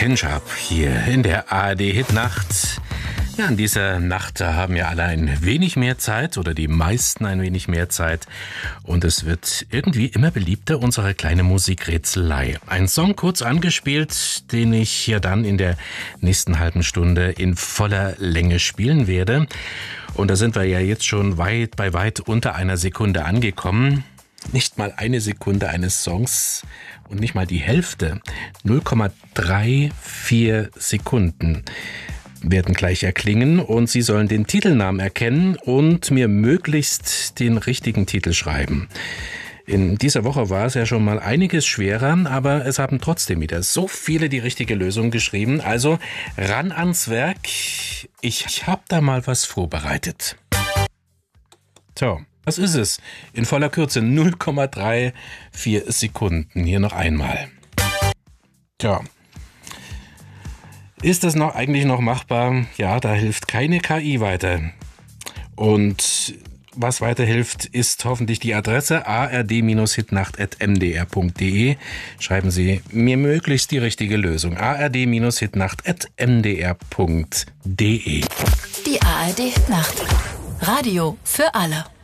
Ken Sharp hier in der ARD-Hitnacht. Ja, in dieser Nacht haben ja alle ein wenig mehr Zeit oder die meisten ein wenig mehr Zeit und es wird irgendwie immer beliebter, unsere kleine Musikrätselei. Ein Song kurz angespielt, den ich hier dann in der nächsten halben Stunde in voller Länge spielen werde. Und da sind wir ja jetzt schon weit unter einer Sekunde angekommen. Nicht mal eine Sekunde eines Songs und nicht mal die Hälfte. 0,34 Sekunden werden gleich erklingen und Sie sollen den Titelnamen erkennen und mir möglichst den richtigen Titel schreiben. In dieser Woche war es ja schon mal einiges schwerer, aber es haben trotzdem wieder so viele die richtige Lösung geschrieben. Also ran ans Werk. Ich habe da mal was vorbereitet. So, was ist es? In voller Kürze 0,34 Sekunden. Hier noch einmal. Tja. Ist das eigentlich noch machbar? Ja, da hilft keine KI weiter. Und was weiterhilft, ist hoffentlich die Adresse ard-hitnacht@mdr.de. Schreiben Sie mir möglichst die richtige Lösung. ard-hitnacht@mdr.de. Die ARD Hitnacht. Radio für alle.